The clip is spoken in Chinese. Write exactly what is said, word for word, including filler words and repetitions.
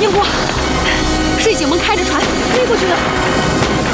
不，水警们开着船追过去了。